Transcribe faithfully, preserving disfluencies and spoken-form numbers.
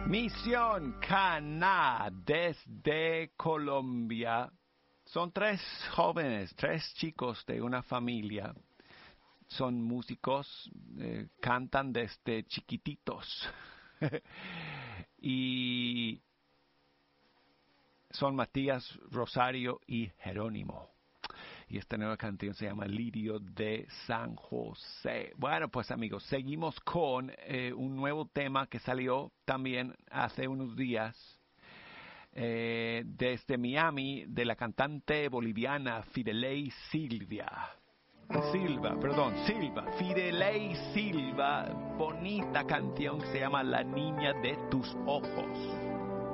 Misión Cana desde Colombia. Son tres jóvenes, tres chicos de una familia. Son músicos, eh, cantan desde chiquititos. Y son Matías, Rosario y Jerónimo. Y esta nueva canción se llama Lirio de San José. Bueno, pues amigos, seguimos con eh, un nuevo tema que salió también hace unos días eh, desde Miami, de la cantante boliviana Fidelei Silvia. Silva, perdón, Silva, Fidelei Silva. Bonita canción que se llama La Niña de tus Ojos.